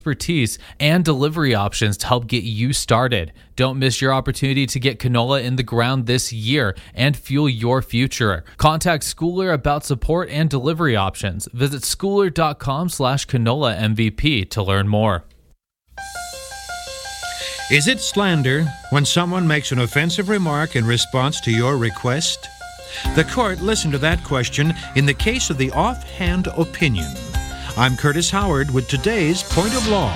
expertise and delivery options to help get you started. Don't miss your opportunity to get canola in the ground this year and fuel your future. Contact Schooler about support and delivery options. Visit schooler.com/canola MVP to learn more. Is it slander when someone makes an offensive remark in response to your request? The court listened to that question in the case of the offhand opinion. I'm Curtis Howard with today's Point of Law.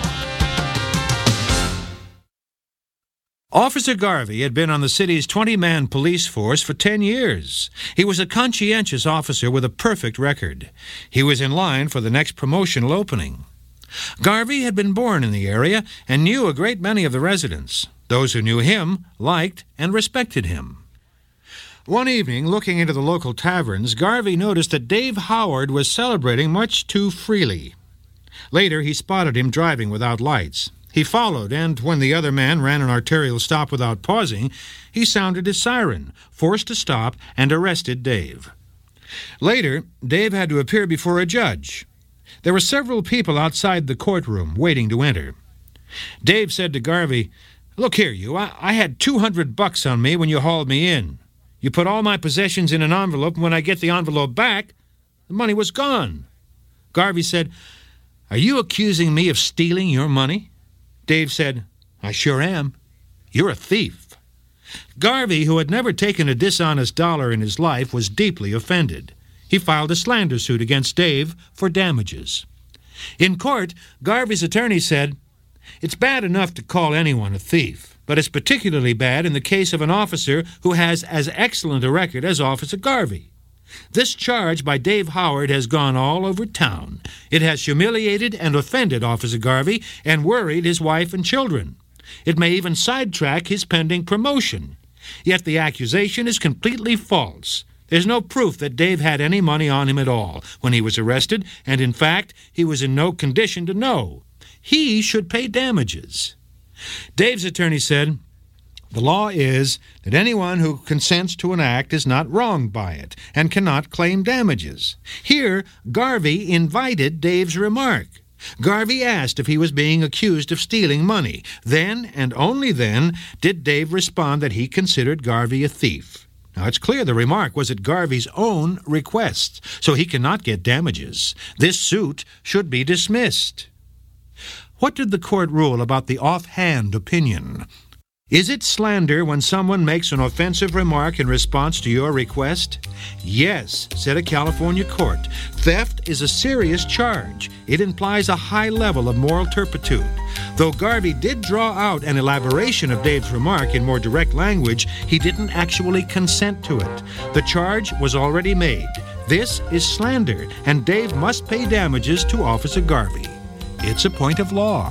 Officer Garvey had been on the city's 20-man police force for 10 years. He was a conscientious officer with a perfect record. He was in line for the next promotional opening. Garvey had been born in the area and knew a great many of the residents. Those who knew him liked and respected him. One evening, looking into the local taverns, Garvey noticed that Dave Howard was celebrating much too freely. Later, he spotted him driving without lights. He followed, and when the other man ran an arterial stop without pausing, he sounded his siren, forced a stop, and arrested Dave. Later, Dave had to appear before a judge. There were several people outside the courtroom waiting to enter. Dave said to Garvey, "Look here, you, I had $200 on me when you hauled me in. You put all my possessions in an envelope, and when I get the envelope back, the money was gone." Garvey said, "Are you accusing me of stealing your money?" Dave said, "I sure am. You're a thief." Garvey, who had never taken a dishonest dollar in his life, was deeply offended. He filed a slander suit against Dave for damages. In court, Garvey's attorney said, "It's bad enough to call anyone a thief, but it's particularly bad in the case of an officer who has as excellent a record as Officer Garvey. This charge by Dave Howard has gone all over town. It has humiliated and offended Officer Garvey and worried his wife and children. It may even sidetrack his pending promotion. Yet the accusation is completely false. There's no proof that Dave had any money on him at all when he was arrested, and in fact, he was in no condition to know. He should pay damages." Dave's attorney said, "The law is that anyone who consents to an act is not wronged by it and cannot claim damages. Here, Garvey invited Dave's remark. Garvey asked if he was being accused of stealing money. Then, and only then, did Dave respond that he considered Garvey a thief. Now, it's clear the remark was at Garvey's own request, so he cannot get damages. This suit should be dismissed." What did the court rule about the offhand opinion? Is it slander when someone makes an offensive remark in response to your request? Yes, said a California court. Theft is a serious charge. It implies a high level of moral turpitude. Though Garvey did draw out an elaboration of Dave's remark in more direct language, he didn't actually consent to it. The charge was already made. This is slander, and Dave must pay damages to Officer Garvey. It's a point of law.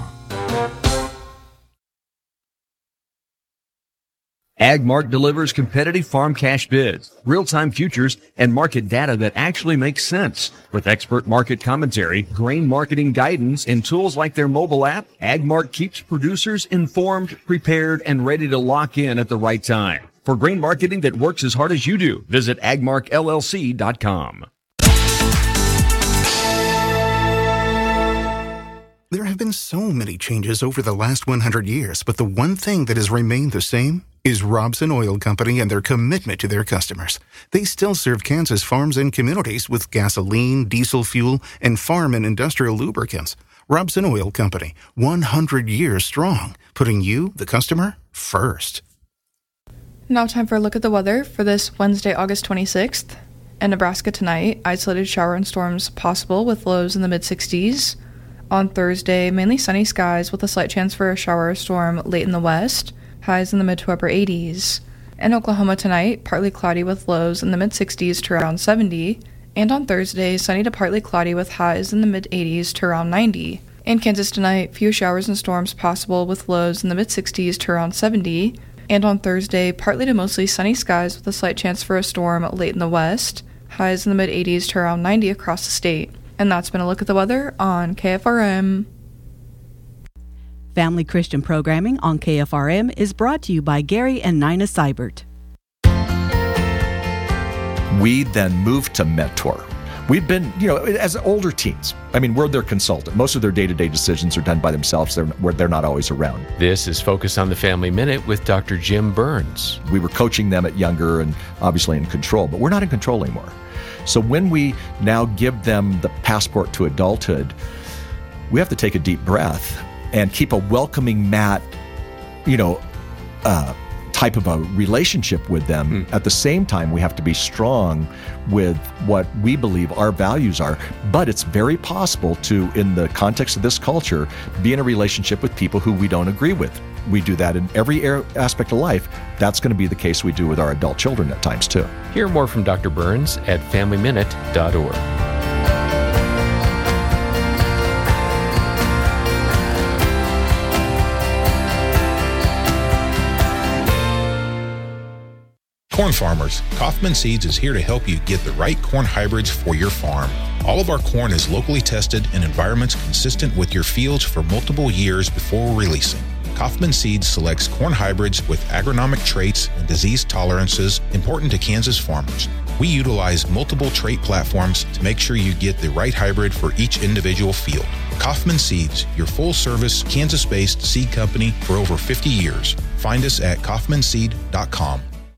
AgMark delivers competitive farm cash bids, real-time futures, and market data that actually makes sense. With expert market commentary, grain marketing guidance, and tools like their mobile app, AgMark keeps producers informed, prepared, and ready to lock in at the right time. For grain marketing that works as hard as you do, visit agmarkllc.com. There have been so many changes over the last 100 years, but the one thing that has remained the same is Robson Oil Company and their commitment to their customers. They still serve Kansas farms and communities with gasoline, diesel fuel, and farm and industrial lubricants. Robson Oil Company, 100 years strong, putting you, the customer, first. Now time for a look at the weather for this Wednesday, August 26th. In Nebraska tonight, isolated shower and storms possible with lows in the mid-60s. On Thursday, mainly sunny skies with a slight chance for a shower or storm late in the west, highs in the mid to upper 80s. In Oklahoma tonight, partly cloudy with lows in the mid-60s to around 70. And on Thursday, sunny to partly cloudy with highs in the mid-80s to around 90. In Kansas tonight, few showers and storms possible with lows in the mid-60s to around 70. And on Thursday, partly to mostly sunny skies with a slight chance for a storm late in the west, highs in the mid-80s to around 90 across the state. And that's been a look at the weather on KFRM. Family Christian programming on KFRM is brought to you by Gary and Nina Seibert. We then moved to Mentor, We've been, as older teens, we're their consultant. Most of their day-to-day decisions are done by themselves. They're not always around. This is Focus on the Family Minute with Dr. Jim Burns. We were coaching them at younger and obviously in control, but we're not in control anymore. So when we now give them the passport to adulthood, we have to take a deep breath and keep a welcoming mat, type of a relationship with them. At the same time, we have to be strong with what we believe our values are. But it's very possible to, in the context of this culture, be in a relationship with people who we don't agree with. We do that in every aspect of life. That's going to be the case we do with our adult children at times too. Hear more from Dr. Burns at FamilyMinute.org. Corn farmers, Kaufman Seeds is here to help you get the right corn hybrids for your farm. All of our corn is locally tested in environments consistent with your fields for multiple years before releasing. Kaufman Seeds selects corn hybrids with agronomic traits and disease tolerances important to Kansas farmers. We utilize multiple trait platforms to make sure you get the right hybrid for each individual field. Kaufman Seeds, your full-service, Kansas-based seed company for over 50 years. Find us at kaufmanseed.com.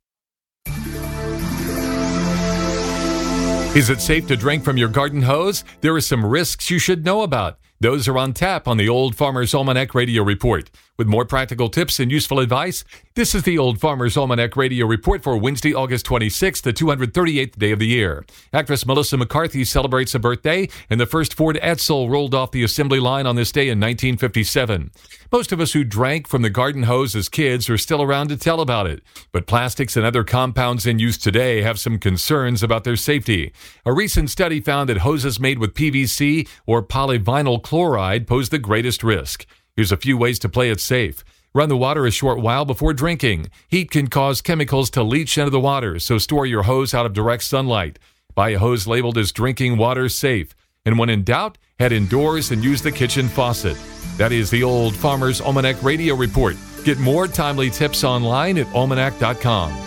Is it safe to drink from your garden hose? There are some risks you should know about. Those are on tap on the Old Farmer's Almanac Radio Report. With more practical tips and useful advice, this is the Old Farmer's Almanac Radio Report for Wednesday, August 26th, the 238th day of the year. Actress Melissa McCarthy celebrates a birthday, and the first Ford Edsel rolled off the assembly line on this day in 1957. Most of us who drank from the garden hose as kids are still around to tell about it. But plastics and other compounds in use today have some concerns about their safety. A recent study found that hoses made with PVC or polyvinyl chloride pose the greatest risk. Here's a few ways to play it safe. Run the water a short while before drinking. Heat can cause chemicals to leach into the water, so store your hose out of direct sunlight. Buy a hose labeled as drinking water safe. And when in doubt, head indoors and use the kitchen faucet. That is the Old Farmer's Almanac Radio Report. Get more timely tips online at almanac.com.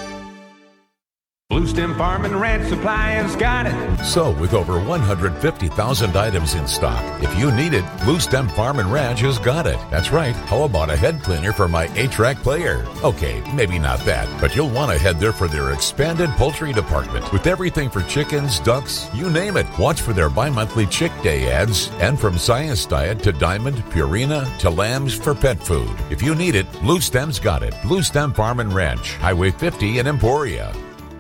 Blue Stem Farm and Ranch Supply has got it. So, with over 150,000 items in stock, if you need it, Blue Stem Farm and Ranch has got it. That's right. How about a head cleaner for my 8-track player? Okay, maybe not that, but you'll want to head there for their expanded poultry department with everything for chickens, ducks, you name it. Watch for their bi-monthly Chick Day ads, and from Science Diet to Diamond, Purina to lambs for pet food. If you need it, Blue Stem's got it. Blue Stem Farm and Ranch, Highway 50 in Emporia.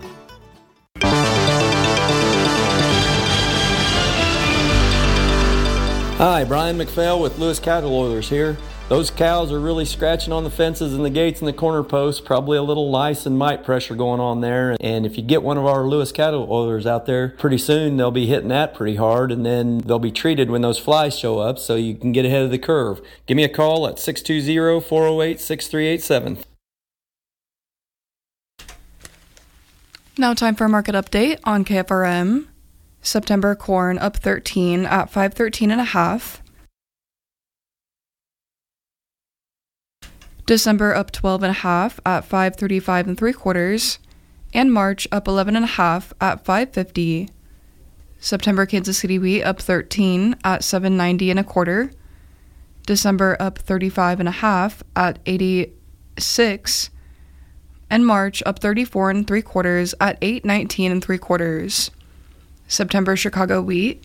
Hi, Brian McPhail with Lewis Cattle Oilers here. Those cows are really scratching on the fences and the gates and the corner posts, probably a little lice and mite pressure going on there. And if you get one of our Lewis Cattle Oilers out there, pretty soon they'll be hitting that pretty hard, and then they'll be treated when those flies show up so you can get ahead of the curve. Give me a call at 620-408-6387. Now time for a market update on KFRM. September corn up 13 at 513.5. December up 12.5 at 535 3/4, and March up 11.5 at 550. September Kansas City wheat up 13 at 790 1/4. December up 35.5 at 86, and March up 34 3/4 at 819 3/4. September Chicago wheat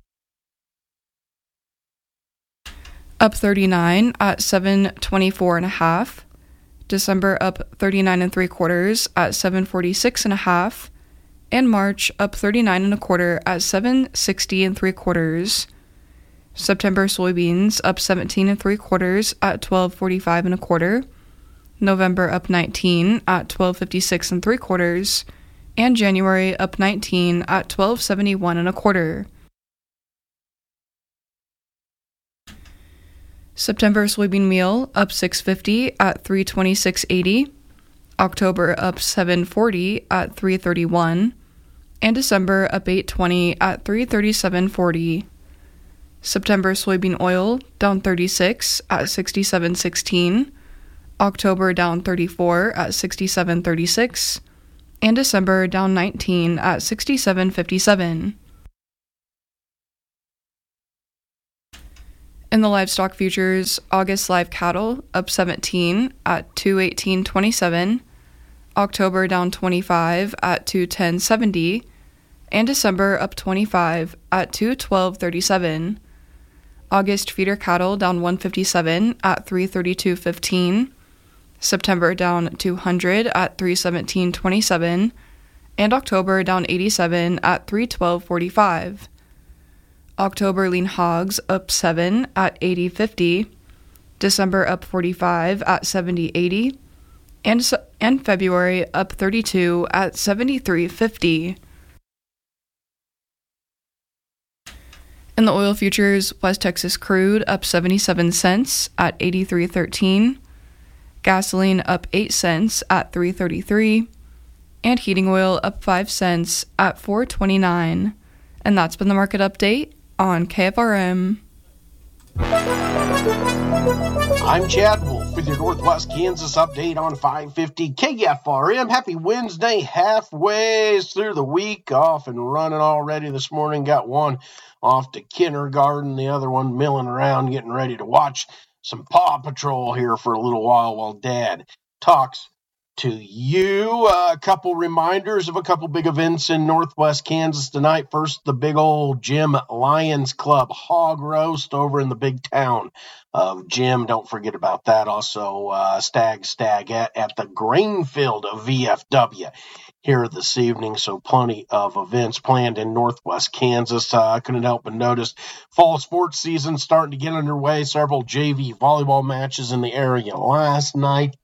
up 39 at 724.5. December up 39 3/4 at 746.5, and March up 39 1/4 at 760 3/4. September soybeans up 17 3/4 at 1245 1/4. November up 19 at 1256 3/4. And January up 19 at 1271 1/4. September soybean meal up 650 at 326.80. October up 740 at 331, and December up 820 at 337.40. September soybean oil down 36 at 67.16. October down 34 at 67.36. And December down 19 at 67.57. In the livestock futures, August live cattle up 17 at 218.27, October down 25 at 210.70, and December up 25 at 212.37. August feeder cattle down 157 at 332.15, September down 200 at 317.27, and October down 87 at 312.45. October lean hogs up 7 at 80.50, December up 45 at 70.80, and February up 32 at 73.50. In the oil futures, West Texas crude up 77 cents at 83.13, gasoline up 8 cents at 3.33, and heating oil up 5 cents at 4.29. And that's been the market update on KFRM. I'm Chad Wolf with your Northwest Kansas update on 550 KFRM. Happy Wednesday, halfway through the week, off and running already this morning. Got one off to kindergarten, the other one milling around, getting ready to watch some Paw Patrol here for a little while Dad talks to you. A couple reminders of a couple big events in Northwest Kansas tonight. First, the big old Jim Lions Club hog roast over in the big town of Jim. Don't forget about that. Also, Stag at the Grainfield of VFW here this evening. So plenty of events planned in Northwest Kansas. I couldn't help but notice fall sports season starting to get underway. Several JV volleyball matches in the area last night.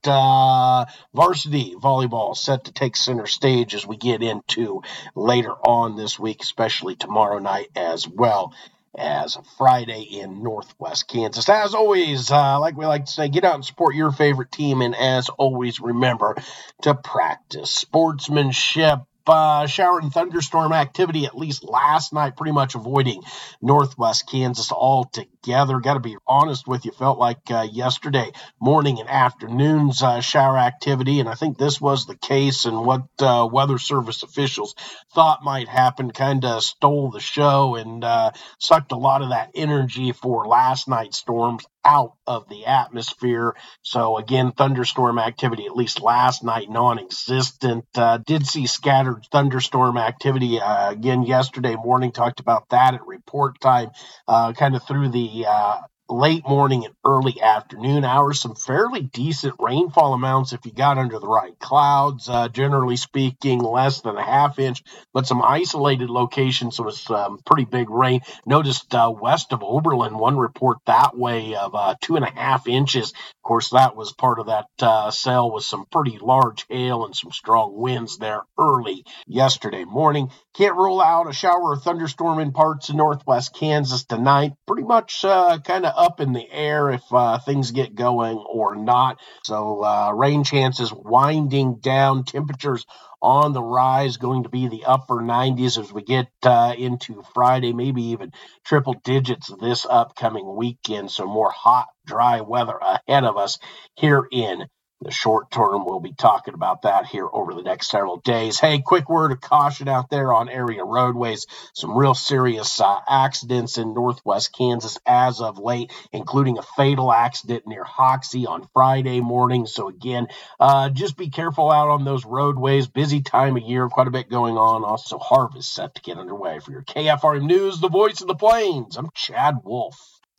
Varsity volleyball set to take center stage as we get into later on this week, especially tomorrow night as well as Friday in Northwest Kansas. As always, like we like to say, get out and support your favorite team, and as always, remember to practice sportsmanship. Shower and thunderstorm activity, at least last night, pretty much avoiding Northwest Kansas altogether. Got to be honest with you, felt like yesterday morning and afternoon's shower activity, and I think this was the case, and what Weather Service officials thought might happen kind of stole the show and sucked a lot of that energy for last night's storms out of the atmosphere. So again, thunderstorm activity, at least last night, non-existent. Did see scattered thunderstorm activity again yesterday morning. Talked about that at report time, kind of through the late morning and early afternoon hours. Some fairly decent rainfall amounts if you got under the right clouds. Generally speaking, less than a half inch, but some isolated locations with pretty big rain. Noticed west of Oberlin, one report that way of 2.5 inches. Of course, that was part of that cell with some pretty large hail and some strong winds there early yesterday morning. Can't rule out a shower or thunderstorm in parts of Northwest Kansas tonight. Pretty much kind of up in the air if things get going or not. So rain chances winding down, temperatures on the rise, going to be the upper 90s as we get into Friday, maybe even triple digits this upcoming weekend. So more hot, dry weather ahead of us here in the short term. We'll be talking about that here over the next several days. Hey, quick word of caution out there on area roadways. Some real serious accidents in Northwest Kansas as of late, including a fatal accident near Hoxie on Friday morning. So again, just be careful out on those roadways. Busy time of year, quite a bit going on. Also, harvest set to get underway. For your KFRM News, the voice of the plains, I'm Chad Wolf.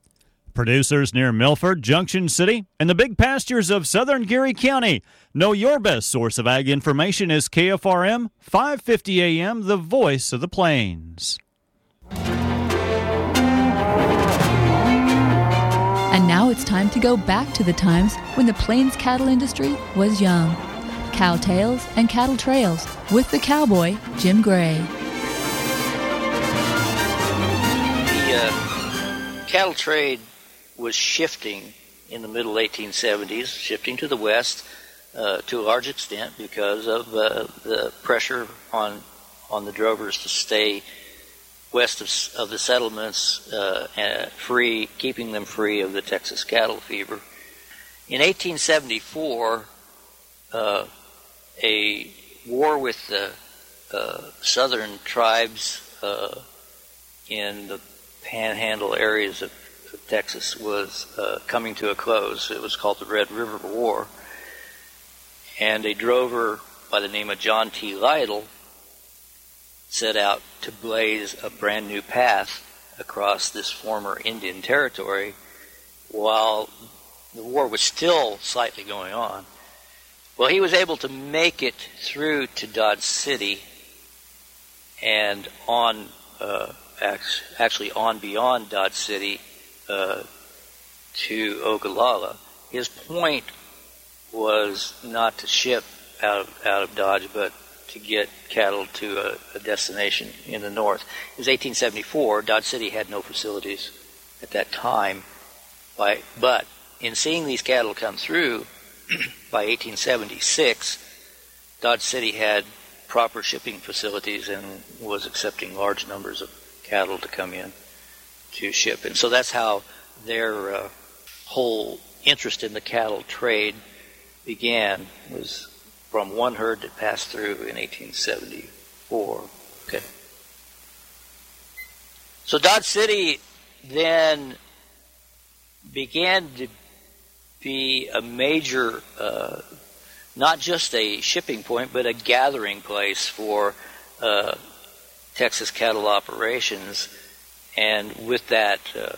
Producers near Milford, Junction City, and the big pastures of southern Geary County. Know your best source of ag information is KFRM 550 AM, the voice of the plains. And now it's time to go back to the times when the plains cattle industry was young. Cow Tales and Cattle Trails with the cowboy, Jim Gray. The cattle trade was shifting in the middle 1870s, shifting to the west to a large extent because of the pressure on the drovers to stay west of the settlements, free, keeping them free of the Texas cattle fever. In 1874, a war with the southern tribes in the panhandle areas of Texas was coming to a close. It was called the Red River War. And a drover by the name of John T. Lytle set out to blaze a brand new path across this former Indian territory while the war was still slightly going on. Well, he was able to make it through to Dodge City and on, actually on beyond Dodge City to Ogallala. His point was not to ship out of Dodge, but to get cattle to a destination in the north. It was 1874. Dodge City had no facilities at that time. But in seeing these cattle come through, by 1876, Dodge City had proper shipping facilities and was accepting large numbers of cattle to come in to ship. And so that's how their whole interest in the cattle trade began, was from one herd that passed through in 1874. Okay. So Dodge City then began to be a major, not just a shipping point, but a gathering place for Texas cattle operations. And with that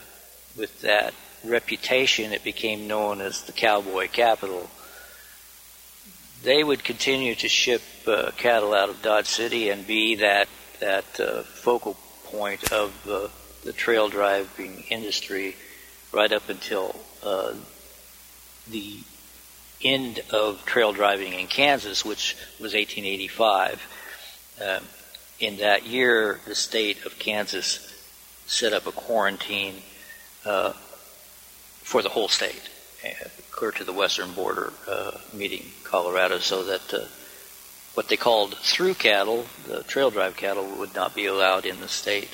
reputation, it became known as the cowboy capital. They would continue to ship cattle out of Dodge City and be that focal point of the trail driving industry right up until the end of trail driving in Kansas, which was 1885. In that year, the state of Kansas set up a quarantine for the whole state, clear to the western border, meeting Colorado, so that what they called through cattle, the trail drive cattle, would not be allowed in the state.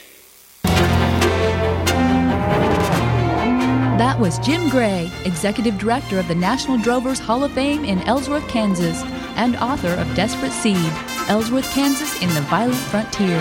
That was Jim Gray, Executive Director of the National Drovers Hall of Fame in Ellsworth, Kansas, and author of Desperate Seed, Ellsworth, Kansas in the Violent Frontier.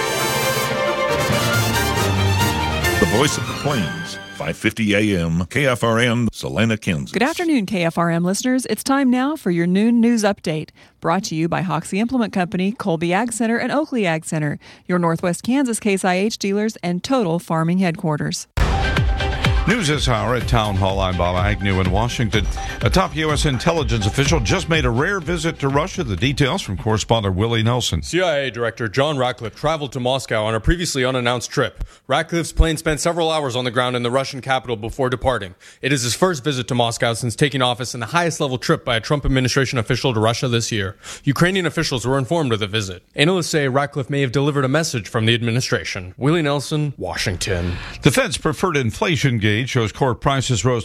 The Voice of the Plains, 5:50 a.m., KFRM, Salina, Kansas. Good afternoon, KFRM listeners. It's time now for your noon news update, brought to you by Hoxie Implement Company, Colby Ag Center, and Oakley Ag Center, your Northwest Kansas Case IH dealers and Total Farming headquarters. News this hour at Town Hall. I'm Bob Agnew in Washington. A top U.S. intelligence official just made a rare visit to Russia. The details from correspondent Willie Nelson. CIA Director John Ratcliffe traveled to Moscow on a previously unannounced trip. Ratcliffe's plane spent several hours on the ground in the Russian capital before departing. It is his first visit to Moscow since taking office and the highest level trip by a Trump administration official to Russia this year. Ukrainian officials were informed of the visit. Analysts say Ratcliffe may have delivered a message from the administration. Willie Nelson, Washington. The Fed's preferred inflation gauge shows core prices rose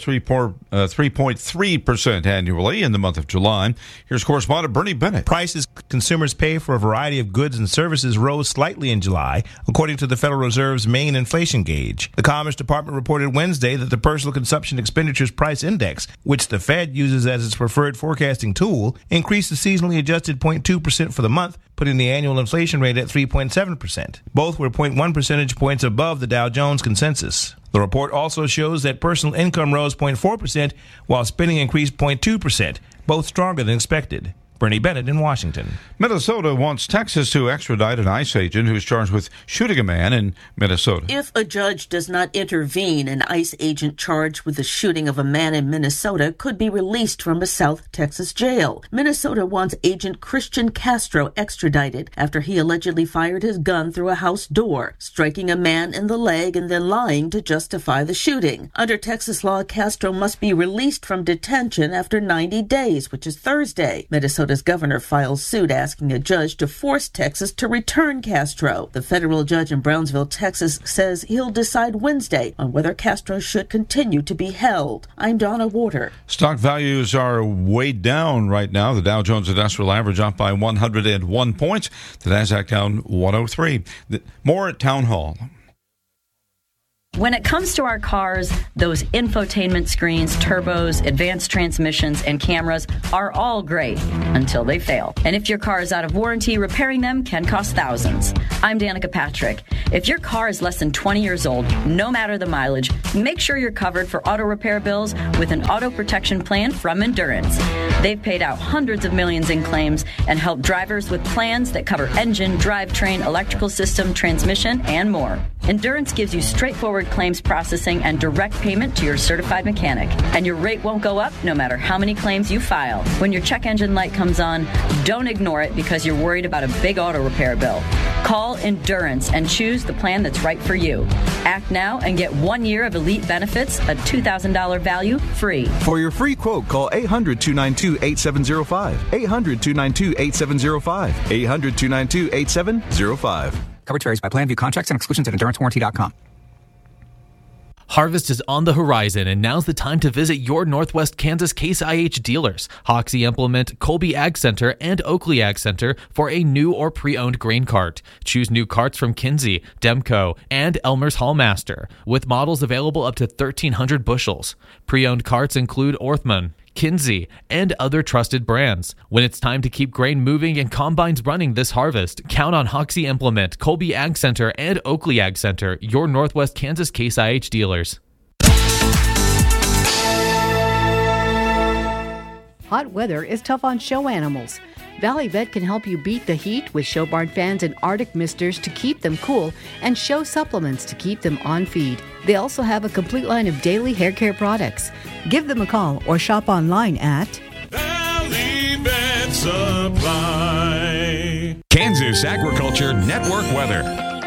3.3% annually in the month of July. Here's correspondent Bernie Bennett. Prices consumers pay for a variety of goods and services rose slightly in July, according to the Federal Reserve's main inflation gauge. The Commerce Department reported Wednesday that the Personal Consumption Expenditures Price Index, which the Fed uses as its preferred forecasting tool, increased the seasonally adjusted 0.2% for the month, putting the annual inflation rate at 3.7%. Both were 0.1 percentage points above the Dow Jones consensus. The report also shows that personal income rose 0.4%, while spending increased 0.2%, both stronger than expected. Bernie Bennett in Washington. Minnesota wants Texas to extradite an ICE agent who's charged with shooting a man in Minnesota. If a judge does not intervene, an ICE agent charged with the shooting of a man in Minnesota could be released from a South Texas jail. Minnesota wants Agent Christian Castro extradited after he allegedly fired his gun through a house door, striking a man in the leg and then lying to justify the shooting. Under Texas law, Castro must be released from detention after 90 days, which is Thursday. Minnesota's governor files suit asking a judge to force Texas to return Castro. The federal judge in Brownsville, Texas, says he'll decide Wednesday on whether Castro should continue to be held. I'm Donna Warder. Stock values are way down right now. The Dow Jones Industrial Average up by 101 points. The Nasdaq down 103. More at Town Hall. When it comes to our cars, those infotainment screens, turbos, advanced transmissions, and cameras are all great until they fail. And if your car is out of warranty, repairing them can cost thousands. I'm Danica Patrick. If your car is less than 20 years old, no matter the mileage, make sure you're covered for auto repair bills with an auto protection plan from Endurance. They've paid out hundreds of millions in claims and helped drivers with plans that cover engine, drivetrain, electrical system, transmission, and more. Endurance gives you straightforward claims processing and direct payment to your certified mechanic. And your rate won't go up no matter how many claims you file. When your check engine light comes on, don't ignore it because you're worried about a big auto repair bill. Call Endurance and choose the plan that's right for you. Act now and get 1 year of elite benefits, a $2,000 value, free. For your free quote, call 800-292-8705. 800-292-8705. 800-292-8705. Coverage varies by plan. View contracts and exclusions at endurancewarranty.com. Harvest is on the horizon, and now's the time to visit your Northwest Kansas Case IH dealers, Hoxie Implement, Colby Ag Center, and Oakley Ag Center for a new or pre-owned grain cart. Choose new carts from Kinsey, Demco, and Elmer's Hallmaster, with models available up to 1,300 bushels. Pre-owned carts include Orthman, Kinsey, and other trusted brands. When it's time to keep grain moving and combines running this harvest, count on Hoxie Implement, Colby Ag Center, and Oakley Ag Center, your Northwest Kansas Case IH dealers. Hot weather is tough on show animals. Valley Vet can help you beat the heat with show barn fans and Arctic misters to keep them cool and show supplements to keep them on feed. They also have a complete line of daily hair care products. Give them a call or shop online at Valley Vet Supply. Kansas Agriculture Network weather.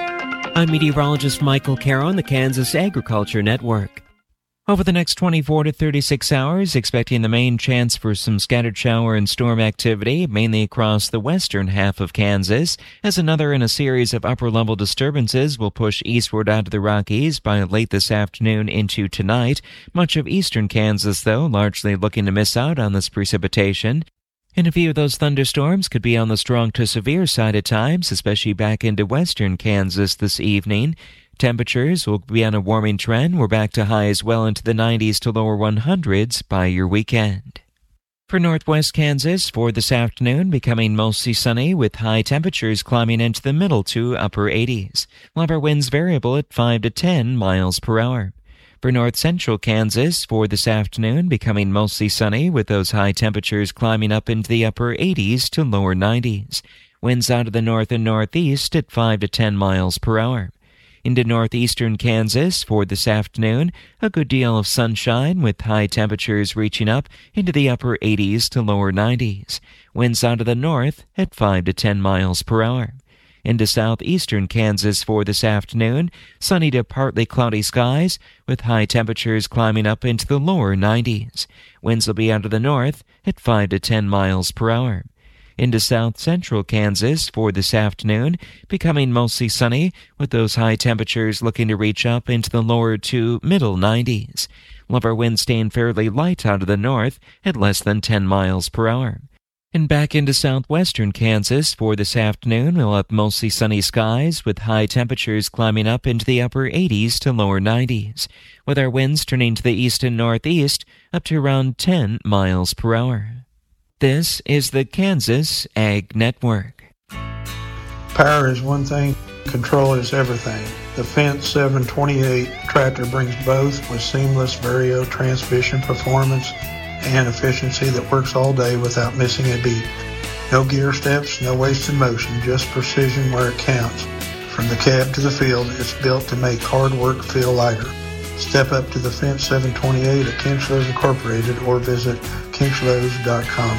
I'm meteorologist Michael Caro on the Kansas Agriculture Network. Over the next 24 to 36 hours, expecting the main chance for some scattered shower and storm activity, mainly across the western half of Kansas, as another in a series of upper-level disturbances will push eastward out of the Rockies by late this afternoon into tonight. Much of eastern Kansas, though, largely looking to miss out on this precipitation. And a few of those thunderstorms could be on the strong to severe side at times, especially back into western Kansas this evening. Temperatures will be on a warming trend. We're back to highs well into the 90s to lower 100s by your weekend. For northwest Kansas, for this afternoon, becoming mostly sunny with high temperatures climbing into the middle to upper 80s. We'll have our winds variable at 5 to 10 miles per hour. For north central Kansas, for this afternoon, becoming mostly sunny with those high temperatures climbing up into the upper 80s to lower 90s. Winds out of the north and northeast at 5 to 10 miles per hour. Into northeastern Kansas for this afternoon, a good deal of sunshine with high temperatures reaching up into the upper 80s to lower 90s. Winds out of the north at 5 to 10 miles per hour. Into southeastern Kansas for this afternoon, sunny to partly cloudy skies with high temperatures climbing up into the lower 90s. Winds will be out of the north at 5 to 10 miles per hour. Into south central Kansas for this afternoon, becoming mostly sunny with those high temperatures looking to reach up into the lower to middle 90s. We'll have our winds staying fairly light out of the north at less than 10 miles per hour. And back into southwestern Kansas for this afternoon, we'll have mostly sunny skies with high temperatures climbing up into the upper 80s to lower 90s, with our winds turning to the east and northeast up to around 10 miles per hour. This is the Kansas Ag Network. Power is one thing, control is everything. The Fendt 728 tractor brings both with seamless Vario transmission performance and efficiency that works all day without missing a beat. No gear steps, no wasted motion, just precision where it counts. From the cab to the field, it's built to make hard work feel lighter. Step up to the Fendt 728 at Kinchlows Incorporated or visit kinchlows.com.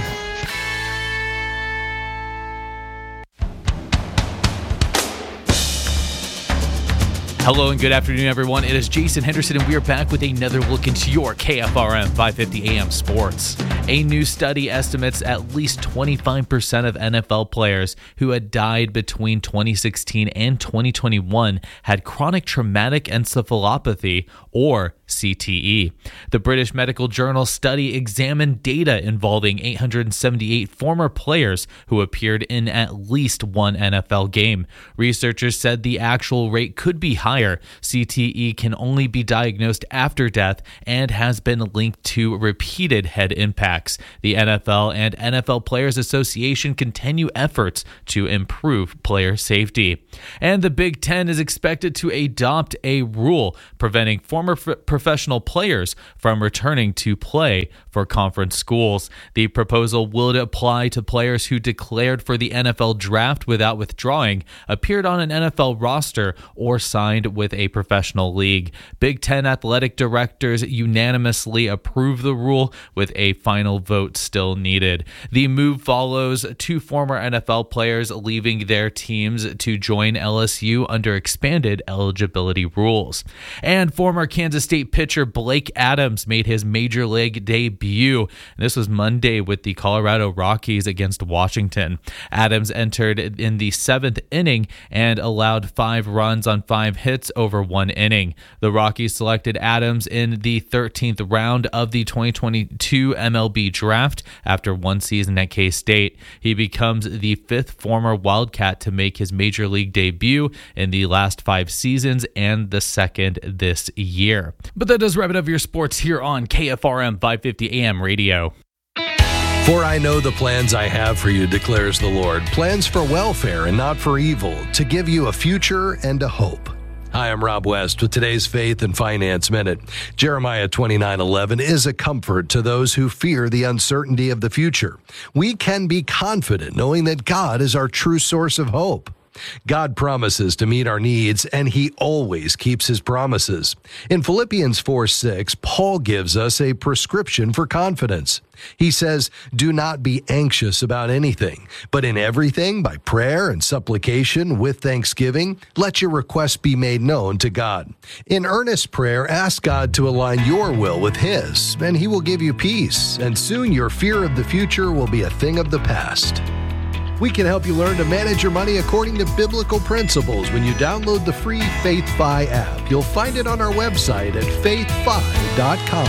Hello and good afternoon, everyone. It is Jason Henderson, and we are back with another look into your KFRM 550 AM sports. A new study estimates at least 25% of NFL players who had died between 2016 and 2021 had chronic traumatic encephalopathy, or CTE. The British Medical Journal study examined data involving 878 former players who appeared in at least one NFL game. Researchers said the actual rate could be higher. CTE can only be diagnosed after death and has been linked to repeated head impacts. The NFL and NFL Players Association continue efforts to improve player safety. And the Big Ten is expected to adopt a rule preventing former professional players from returning to play for conference schools. The proposal would apply to players who declared for the NFL draft without withdrawing, appeared on an NFL roster, or signed with a professional league. Big Ten athletic directors unanimously approved the rule, with a final vote still needed. The move follows two former NFL players leaving their teams to join LSU under expanded eligibility rules. And former Kansas State pitcher Blake Adams made his major league debut. This was Monday with the Colorado Rockies against Washington. Adams entered in the 7th inning and allowed 5 runs on 5 hits over 1 inning. The Rockies selected Adams in the 13th round of the 2022 MLB draft after 1 season at K-State. He becomes the 5th former Wildcat to make his major league debut in the last 5 seasons and the 2nd this year. But that does wrap it up your sports here on KFRM 550 AM radio. For I know the plans I have for you, declares the Lord, plans for welfare and not for evil, to give you a future and a hope. Hi, I'm Rob West with today's Faith and Finance Minute. Jeremiah 29:11 is a comfort to those who fear the uncertainty of the future. We can be confident knowing that God is our true source of hope. God promises to meet our needs, and He always keeps His promises. In Philippians 4:6, Paul gives us a prescription for confidence. He says, "Do not be anxious about anything, but in everything, by prayer and supplication with thanksgiving, let your requests be made known to God. In earnest prayer, ask God to align your will with His, and He will give you peace, and soon your fear of the future will be a thing of the past." We can help you learn to manage your money according to biblical principles when you download the free FaithFi app. You'll find it on our website at faithfi.com.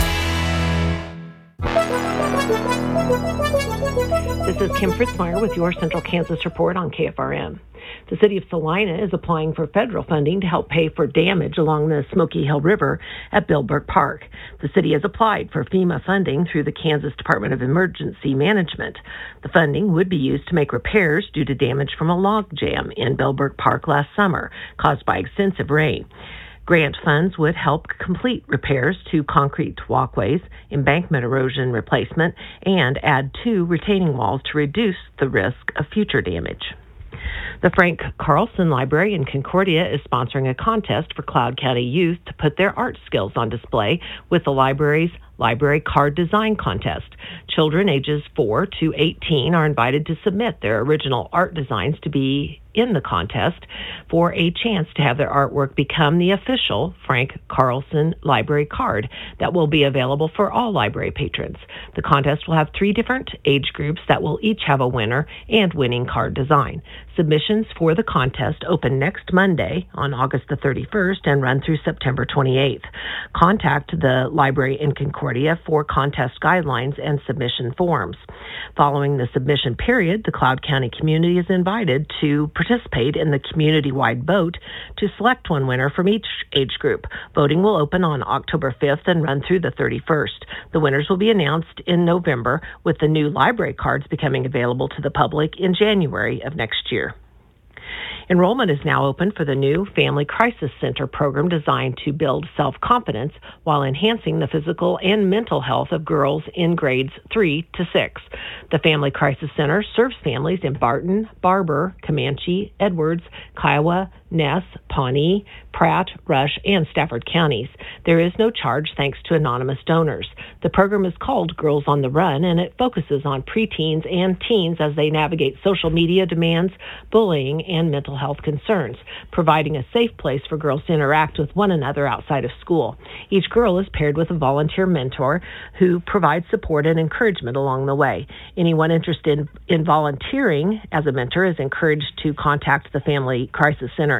This is Kim Fritzmeyer with your Central Kansas Report on KFRM. The city of Salina is applying for federal funding to help pay for damage along the Smoky Hill River at Billburg Park. The city has applied for FEMA funding through the Kansas Department of Emergency Management. The funding would be used to make repairs due to damage from a log jam in Billburg Park last summer, caused by extensive rain. Grant funds would help complete repairs to concrete walkways, embankment erosion replacement, and add 2 retaining walls to reduce the risk of future damage. The Frank Carlson Library in Concordia is sponsoring a contest for Cloud County youth to put their art skills on display with the library's Library Card Design Contest. Children ages 4 to 18 are invited to submit their original art designs to be in the contest for a chance to have their artwork become the official Frank Carlson Library card that will be available for all library patrons. The contest will have 3 different age groups that will each have a winner and winning card design. Submissions for the contest open next Monday on August the 31st and run through September 28th. Contact the library in Concordia for contest guidelines and submission forms. Following the submission period, the Cloud County community is invited to participate in the community-wide vote to select one winner from each age group. Voting will open on October 5th and run through the 31st. The winners will be announced in November, with the new library cards becoming available to the public in January of next year. Enrollment is now open for the new Family Crisis Center program designed to build self-confidence while enhancing the physical and mental health of girls in grades 3 to 6. The Family Crisis Center serves families in Barton, Barber, Comanche, Edwards, Kiowa, Ness, Pawnee, Pratt, Rush, and Stafford counties. There is no charge thanks to anonymous donors. The program is called Girls on the Run, and it focuses on preteens and teens as they navigate social media demands, bullying, and mental health concerns, providing a safe place for girls to interact with one another outside of school. Each girl is paired with a volunteer mentor who provides support and encouragement along the way. Anyone interested in volunteering as a mentor is encouraged to contact the Family Crisis Center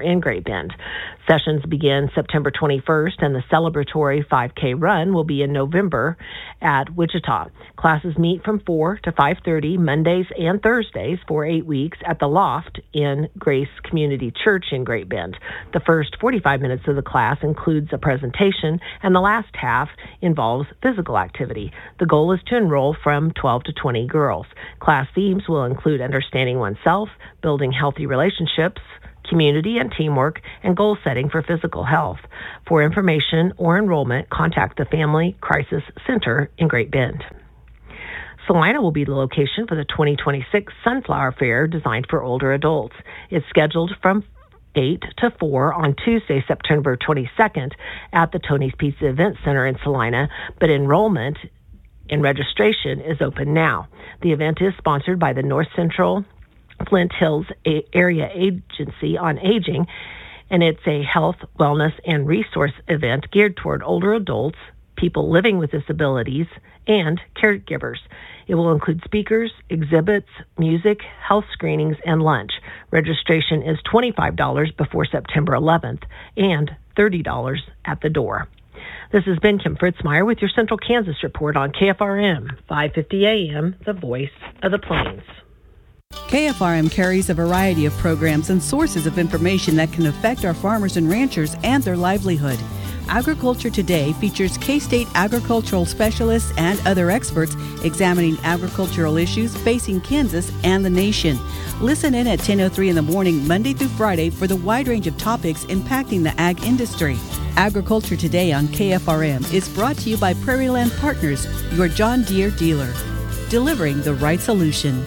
in Great Bend. Sessions begin September 21st, and the celebratory 5K run will be in November at Wichita. Classes meet from 4 to 5:30 Mondays and Thursdays for 8 weeks at the Loft in Grace Community Church in Great Bend. The first 45 minutes of the class includes a presentation, and the last half involves physical activity. The goal is to enroll from 12 to 20 girls. Class themes will include understanding oneself, building healthy relationships, community and teamwork, and goal setting for physical health. For information or enrollment, contact the Family Crisis Center in Great Bend. Salina will be the location for the 2026 Sunflower Fair designed for older adults. It's scheduled from 8 to 4 on Tuesday, September 22nd at the Tony's Pizza Event Center in Salina, but enrollment and registration is open now. The event is sponsored by the North Central Flint Hills Area Agency on Aging, and it's a health, wellness, and resource event geared toward older adults, people living with disabilities, and caregivers. It will include speakers, exhibits, music, health screenings, and lunch. Registration is $25 before September 11th and $30 at the door. This has been Kim Fritzmeyer with your Central Kansas Report on KFRM 550 AM, the voice of the Plains. KFRM carries a variety of programs and sources of information that can affect our farmers and ranchers and their livelihood. Agriculture Today features K-State agricultural specialists and other experts examining agricultural issues facing Kansas and the nation. Listen in at 10:03 in the morning, Monday through Friday, for the wide range of topics impacting the ag industry. Agriculture Today on KFRM is brought to you by Prairie Land Partners, your John Deere dealer, delivering the right solution.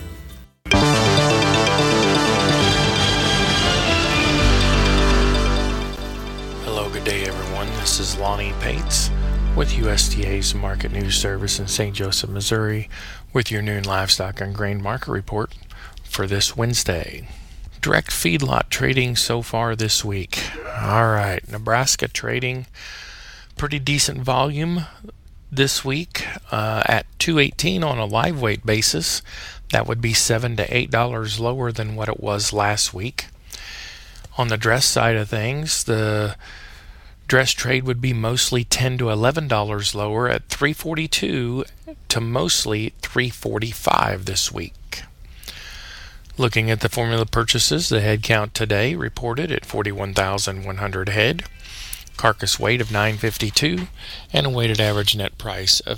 This is Lonnie Pates with USDA's Market News Service in St. Joseph, Missouri, with your noon livestock and grain market report for this Wednesday. Direct feedlot trading so far this week. All right, Nebraska trading pretty decent volume this week at $2.18 on a live weight basis. That would be $7 to $8 lower than what it was last week. On the dress side of things, the dress trade would be mostly $10 to $11 lower at $3.42 to mostly $3.45 this week. Looking at the formula purchases, the head count today reported at 41,100 head, carcass weight of 952, and a weighted average net price of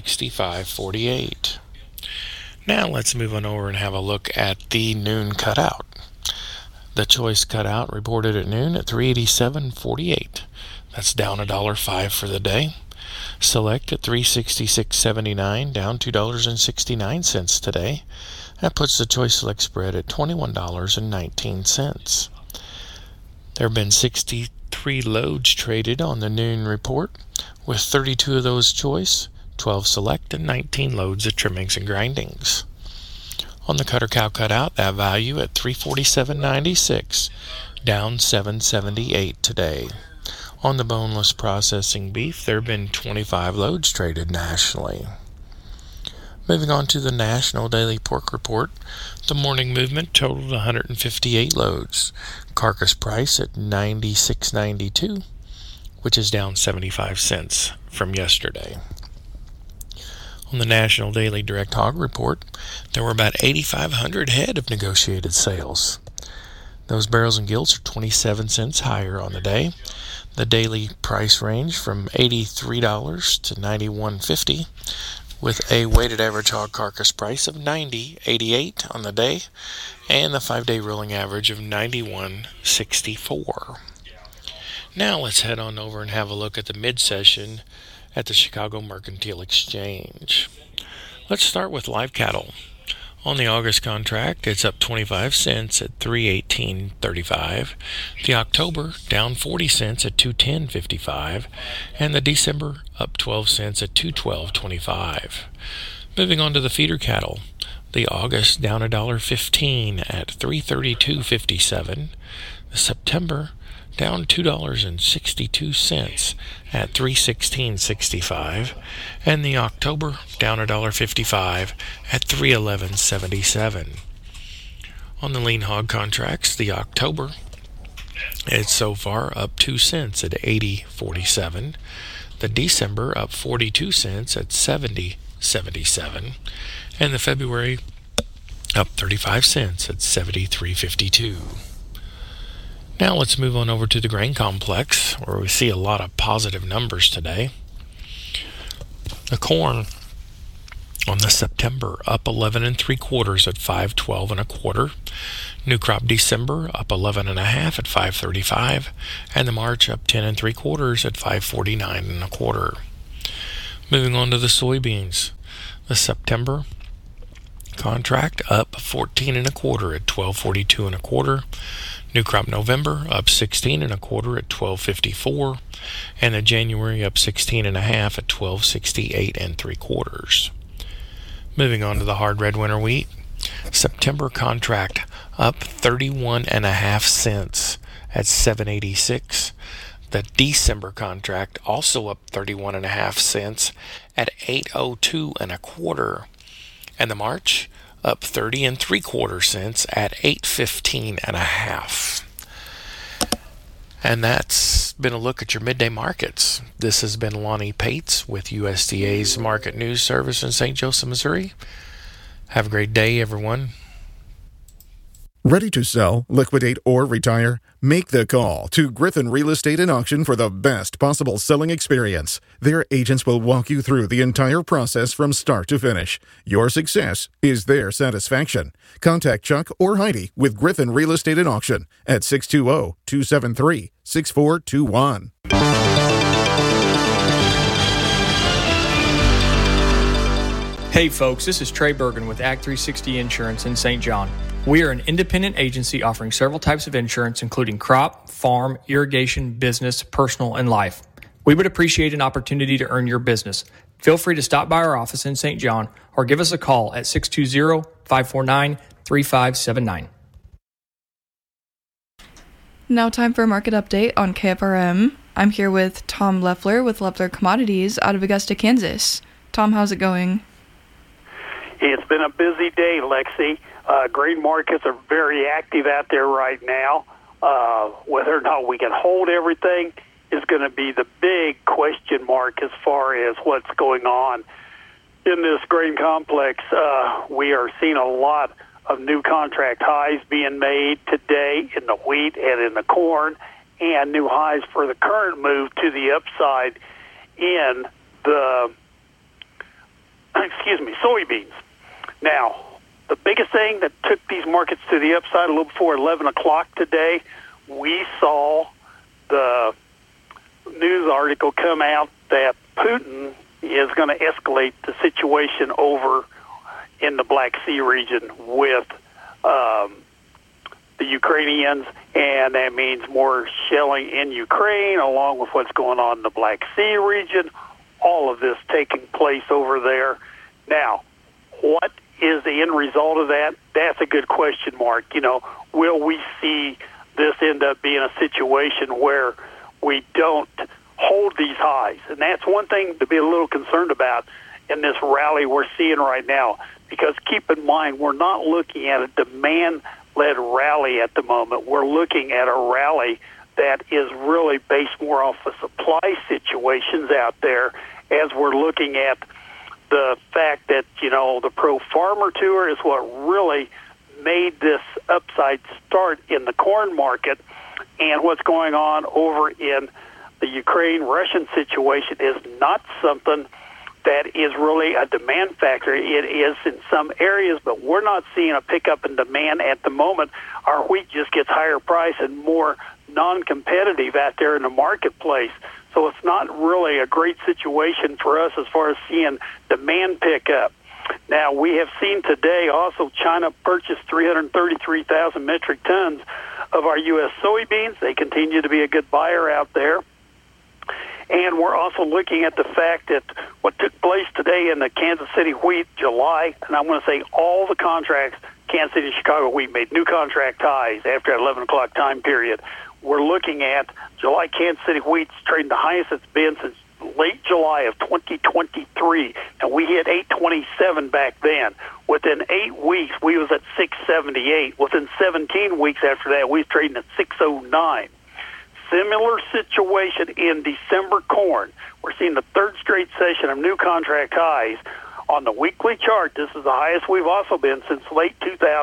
$365.48. Now let's move on over and have a look at the noon cutout. The choice cutout reported at noon at $387.48. That's down $1.05 for the day. Select at $366.79, down $2.69 today. That puts the choice select spread at $21.19. There have been 63 loads traded on the noon report, with 32 of those choice, 12 select, and 19 loads of trimmings and grindings. On the cutter cow cutout, that value at $347.96, down $7.78 today. On the boneless processing beef, there have been 25 loads traded nationally. Moving on to the National Daily Pork Report, the morning movement totaled 158 loads. Carcass price at $96.92, which is down 75 cents from yesterday. On the National Daily Direct Hog Report, there were about 8,500 head of negotiated sales. Those barrels and gilts are 27 cents higher on the day. The daily price range from $83 to $91.50, with a weighted average hog carcass price of $90.88 on the day, and the 5-day rolling average of $91.64. Now let's head on over and have a look at the mid-session at the Chicago Mercantile Exchange. Let's start with live cattle. On the August contract, it's up 25 cents at $318.35. The October down 40 cents at $210.55, and the December up 12 cents at $212.25. Moving on to the feeder cattle. The August down $1.15 at $332.57. The September down $2.62 at $316.65, and the October down $1.55 at $311.77. On the lean hog contracts, the October It's so far up 2 cents at 80.47. The December up 42 cents at 70.77. And the February up 35 cents at 73.52. Now let's move on over to the grain complex, where we see a lot of positive numbers today. The corn on the September up 11 3/4 at 5.12 1/4. New crop December up 11 1/2 at 5.35, and the March up 10 3/4 at 5.49 1/4. Moving on to the soybeans, the September contract up 14 1/4 at 12.42 1/4. New crop November up 16 1/4 at 12.54, and the January up 16 1/2 at 12.68 3/4. Moving on to the hard red winter wheat, September contract up 31 1/2 cents at 7.86. The December contract also up 31 1/2 cents at 8.02 1/4. And the March up 30 3/4 cents at 8.15 1/2. And that's been a look at your midday markets. This has been Lonnie Pates with USDA's Market News Service in St. Joseph, Missouri. Have a great day, everyone. Ready to sell, liquidate, or retire? Make the call to Griffin Real Estate and Auction for the best possible selling experience. Their agents will walk you through the entire process from start to finish. Your success is their satisfaction. Contact Chuck or Heidi with Griffin Real Estate and Auction at 620-273-6421. Hey folks, this is Trey Bergen with Act 360 Insurance in St. John. We are an independent agency offering several types of insurance, including crop, farm, irrigation, business, personal, and life. We would appreciate an opportunity to earn your business. Feel free to stop by our office in St. John or give us a call at 620-549-3579. Now time for a market update on KFRM. I'm here with Tom Leffler with Leffler Commodities out of Augusta, Kansas. Tom, how's it going? It's been a busy day, Lexi. Grain markets are very active out there right now. Whether or not we can hold everything is going to be the big question mark as far as what's going on in this grain complex. We are seeing a lot of new contract highs being made today in the wheat and in the corn, and new highs for the current move to the upside in the soybeans. Now, the biggest thing that took these markets to the upside a little before 11 o'clock today, we saw the news article come out that Putin is going to escalate the situation over in the Black Sea region with the Ukrainians, and that means more shelling in Ukraine along with what's going on in the Black Sea region. All of this taking place over there. Now, what is the end result of that? That's a good question mark. You know, will we see this end up being a situation where we don't hold these highs? And that's one thing to be a little concerned about in this rally we're seeing right now, because keep in mind, we're not looking at a demand-led rally at the moment. We're looking at a rally that is really based more off the supply situations out there, as we're looking at the fact that, you know, the pro-farmer tour is what really made this upside start in the corn market, and what's going on over in the Ukraine-Russian situation is not something that is really a demand factor. It is in some areas, but we're not seeing a pickup in demand at the moment. Our wheat just gets higher price and more non-competitive out there in the marketplace. So it's not really a great situation for us as far as seeing demand pick up. Now, we have seen today also China purchased 333,000 metric tons of our U.S. soybeans. They continue to be a good buyer out there. And we're also looking at the fact that what took place today in the Kansas City wheat July, and I'm going to say all the contracts, Kansas City, Chicago wheat made new contract highs after that 11 o'clock time period. We're looking at July Kansas City wheat's trading the highest it's been since late July of 2023, and we hit 827 back then. Within 8 weeks, we was at 678. Within 17 weeks after that, we was trading at 609. similar situation in December corn. We're seeing the third straight session of new contract highs. On the weekly chart, this is the highest we've also been since late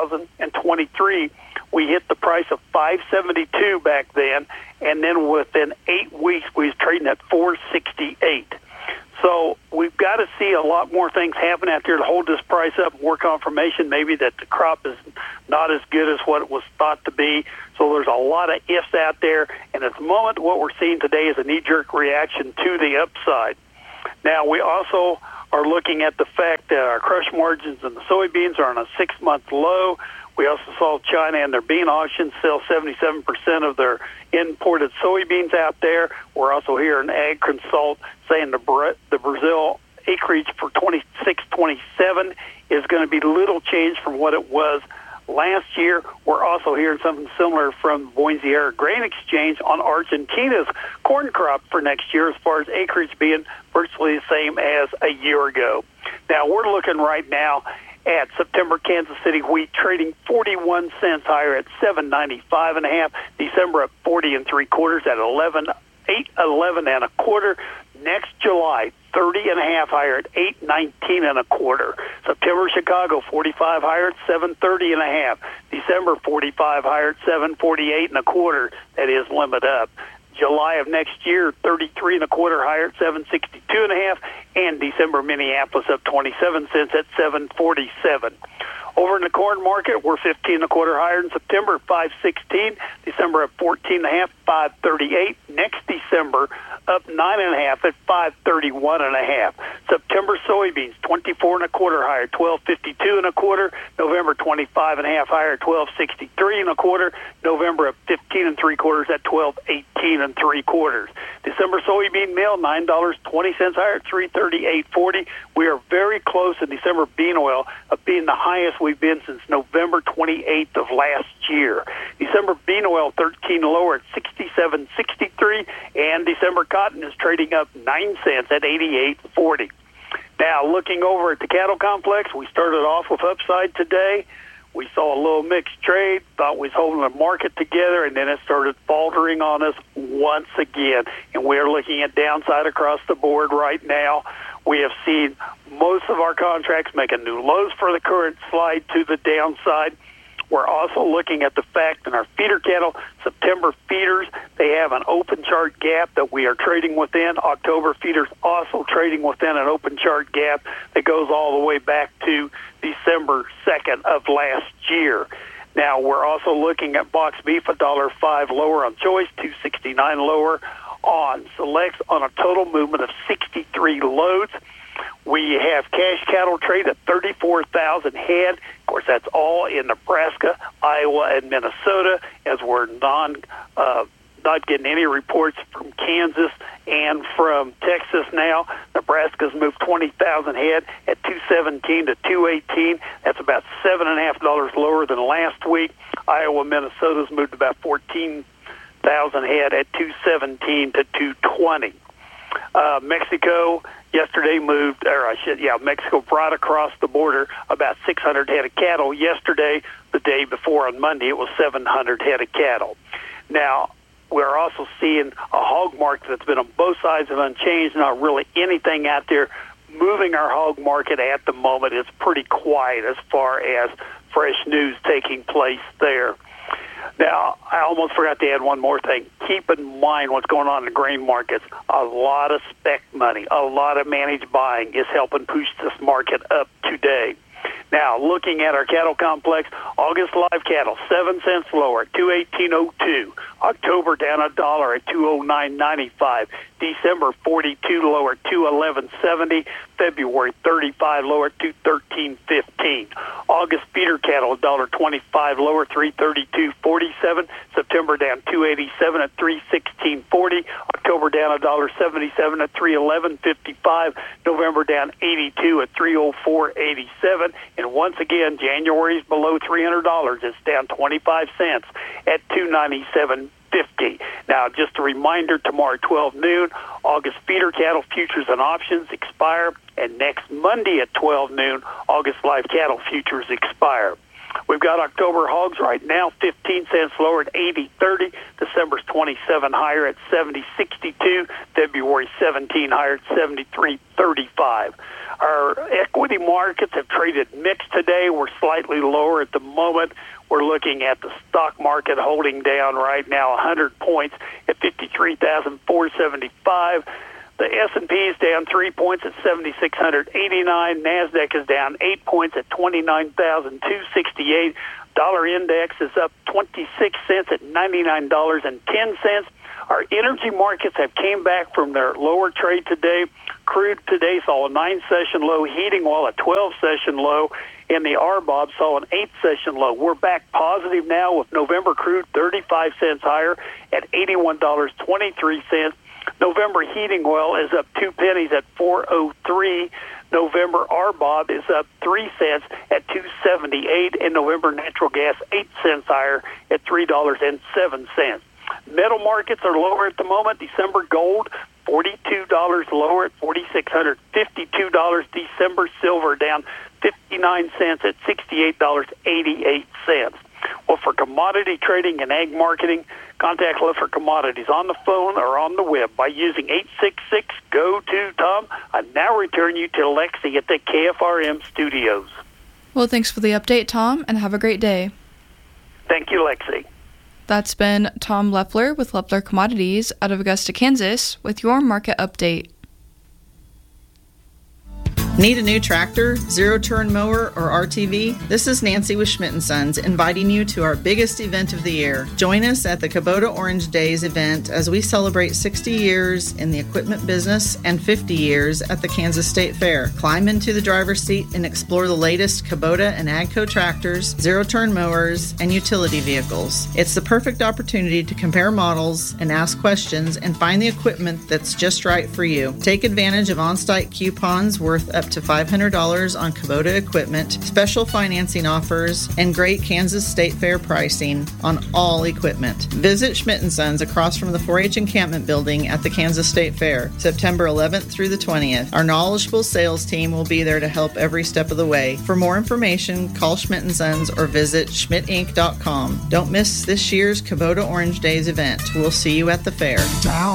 2023. We hit the price of $572 back then, and then within 8 weeks, we was trading at $468. So we've got to see a lot more things happen out there to hold this price up, more confirmation maybe that the crop is not as good as what it was thought to be. So there's a lot of ifs out there, and at the moment what we're seeing today is a knee-jerk reaction to the upside. Now, we also are looking at the fact that our crush margins in the soybeans are on a 6-month low. We also saw China and their bean auctions sell 77% of their imported soybeans out there. We're also hearing Ag Consult saying the Brazil acreage for 26-27 is going to be little change from what it was last year. We're also hearing something similar from Buenos Grain Exchange on Argentina's corn crop for next year, as far as acreage being virtually the same as a year ago. Now, we're looking right now at September Kansas City wheat trading 41 cents higher at $7.95.5. December at 40 3/4 at $8.11 1/4. Next July, 30 1/2 higher at $8.19 1/4. September Chicago 45 higher at $7.30 1/2. December 45 higher at $7.48 1/4. That is limit up. July of next year, 33 1/4 higher at $7.62 1/2, and December Minneapolis up 27 cents at $7.47. Over in the corn market, we're 15 1/4 higher in September at $5.16. December at 14 1/2, $5.38. Next December up 9 1/2 at $5.31 1/2. September soybeans 24 1/4 higher, $12.52 1/4. November 25 1/2 higher, $12.63 1/4. November at 15 3/4 at $12.18 3/4. December soybean meal $9.20 higher at $338.40. We are very close in December bean oil of being the highest we've been since November 28th of last year. December bean oil 13 lower at $67.63, and December cotton is trading up 9 cents at $88.40. Now, looking over at the cattle complex, we started off with upside today. We saw a little mixed trade, thought we was holding the market together, and then it started faltering on us once again. And we're looking at downside across the board right now. We have seen most of our contracts making new lows for the current slide to the downside. We're also looking at the fact in our feeder cattle, September feeders, they have an open chart gap that we are trading within. October feeders also trading within an open chart gap that goes all the way back to December 2nd of last year. Now, we're also looking at box beef, $1.05 lower on choice, $2.69 lower on selects on a total movement of 63 loads. We have cash cattle trade at 34,000 head. Of course, that's all in Nebraska, Iowa, and Minnesota, as we're not getting any reports from Kansas and from Texas now. Nebraska's moved 20,000 head at 217 to 218. That's about $7.50 lower than last week. Iowa, Minnesota's moved about 14,000 head at 217 to 220. Mexico yesterday Mexico brought across the border about 600 head of cattle yesterday. The day before on Monday, it was 700 head of cattle. Now, we're also seeing a hog market that's been on both sides of unchanged, not really anything out there moving our hog market at the moment. It's pretty quiet as far as fresh news taking place there. Now, I almost forgot to add one more thing. Keep in mind what's going on in the grain markets. A lot of spec money, a lot of managed buying is helping push this market up today. Now, looking at our cattle complex, August live cattle, 7 cents lower at $218.02. October down $1 at $209.95. December 42 lower at $211.70. February 35 lower at $213.15. August feeder cattle $1.25 lower, $332.47. September down $287 at $316.40. October down $1.77 at $311.55. November down 82 at $304.87. And once again, January is below $300. It's down 25 cents at $297.50. Now, just a reminder, tomorrow 12 noon, August feeder cattle futures and options expire, and next Monday at 12 noon, August live cattle futures expire. We've got October hogs right now, 15 cents lower at 80.30. December's 27 higher at 70.62. February 17 higher at 73.35. Our equity markets have traded mixed today. We're slightly lower at the moment. We're looking at the stock market holding down right now 100 points at 53,475. The S&P is down 3 points at 7,689. NASDAQ is down 8 points at 29,268. Dollar index is up 26 cents at $99.10. Our energy markets have came back from their lower trade today. Crude today saw a 9-session low, heating oil a 12-session low, and the RBOB saw an 8-session low. We're back positive now with November crude 35 cents higher at $81.23. November heating oil is up 2 pennies at $4.03. November RBOB is up 3 cents at $2.78, and November natural gas 8 cents higher at $3.07. Metal markets are lower at the moment. December gold, $42 lower at $4,652. December silver down 59 cents at $68.88. Well, for commodity trading and ag marketing, contact Leffler Commodities on the phone or on the web by using 866-GO-TO-TOM. I now return you to Lexi at the KFRM studios. Well, thanks for the update, Tom, and have a great day. Thank you, Lexi. That's been Tom Leffler with Leffler Commodities out of Augusta, Kansas, with your market update. Need a new tractor, zero-turn mower, or RTV? This is Nancy with Schmidt & Sons inviting you to our biggest event of the year. Join us at the Kubota Orange Days event as we celebrate 60 years in the equipment business and 50 years at the Kansas State Fair. Climb into the driver's seat and explore the latest Kubota and AGCO tractors, zero-turn mowers, and utility vehicles. It's the perfect opportunity to compare models and ask questions and find the equipment that's just right for you. Take advantage of on-site coupons worth up to $500 on Kubota equipment, special financing offers, and great Kansas State Fair pricing on all equipment. Visit Schmidt & Sons across from the 4-H encampment building at the Kansas State Fair, September 11th through the 20th. Our knowledgeable sales team will be there to help every step of the way. For more information, call Schmidt & Sons or visit schmidtinc.com. Don't miss this year's Kubota Orange Days event. We'll see you at the fair.